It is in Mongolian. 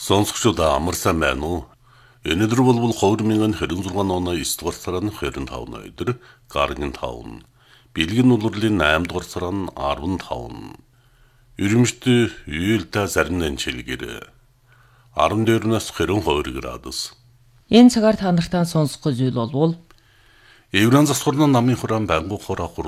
Сонсогчдод амар сайн байна уу? Өнөөдөр бол 2026 оны 9 дугаар сарын 25 өдөр гарагийн 5. Бэлгэн улирлын 8 дугаар сарын 15. Ерөнхийд үеэлдэ зарим нэнчилгэр 14-наас 22 градус. Энэ цагаар та нартай сонсох зүйл болвол Евран засварны намын хураан байнгын хороо